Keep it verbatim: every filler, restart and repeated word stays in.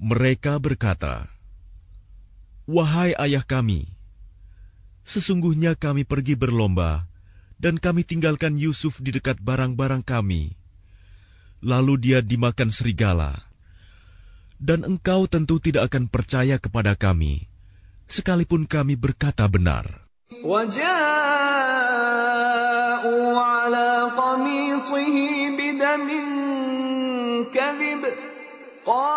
Mereka berkata, "Wahai ayah kami, sesungguhnya kami pergi berlomba, dan kami tinggalkan Yusuf di dekat barang-barang kami. Lalu dia dimakan serigala. Dan engkau tentu tidak akan percaya kepada kami, sekalipun kami berkata benar."